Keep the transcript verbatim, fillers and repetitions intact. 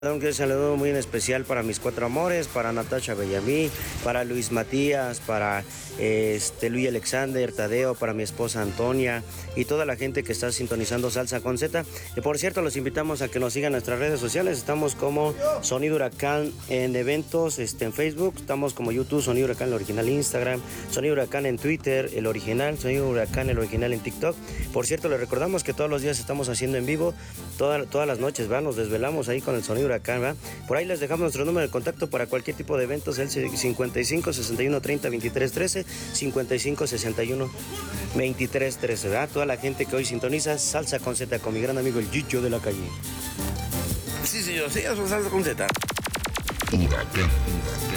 Un saludo muy en especial para mis cuatro amores, para Natasha Bellamí, para Luis Matías, para este, Luis Alexander, Tadeo, para mi esposa Antonia y toda la gente que está sintonizando Salsa con Z. Y por cierto, los invitamos a que nos sigan en nuestras redes sociales. Estamos como Sonido Huracán en eventos, este, en Facebook. Estamos como YouTube, Sonido Huracán, el original Instagram. Sonido Huracán en Twitter, el original. Sonido Huracán, el original en TikTok. Por cierto, les recordamos que todos los días estamos haciendo en vivo, toda, todas las noches, ¿verdad? Nos desvelamos ahí con el Sonido Huracán, ¿verdad? Por ahí les dejamos nuestro número de contacto para cualquier tipo de eventos, el cincuenta y cinco, sesenta y uno, treinta, veintitrés, trece, cincuenta y cinco, sesenta y uno, veintitrés, trece, ¿verdad? Toda la gente que hoy sintoniza Salsa con Z con mi gran amigo el Gicho de la calle. Sí, señor, sí, eso es Salsa con Z. Huracán.